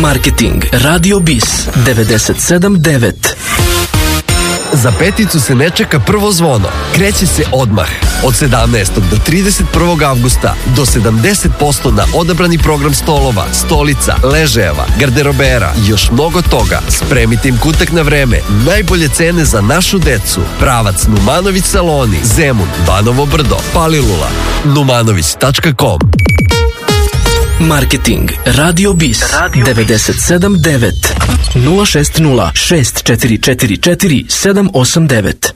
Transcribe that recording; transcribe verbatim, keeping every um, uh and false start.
Marketing Radio Bis devedeset sedam devet. Za peticu se ne čeka prvo zvono. Kreće se odmah. Od sedamnaestog do trideset prvog avgusta do sedamdeset posto na odabrani program stolova, stolica, ležajeva, garderobera i još mnogo toga. Spremite im kutak na vreme. Najbolje cene za našu decu. Pravac Numanović saloni, Zemun, Banovo Brdo, Palilula. numanović tačka com. Marketing Radio Bis devedeset sedam devet nula šest nula šest četiri četiri četiri sedam osam devet.